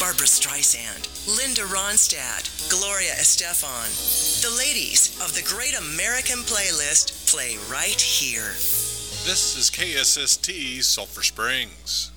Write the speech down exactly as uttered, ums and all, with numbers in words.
Barbara Streisand, Linda Ronstadt, Gloria Estefan. The ladies of the Great American Playlist play right here. This is K S S T Sulphur Springs.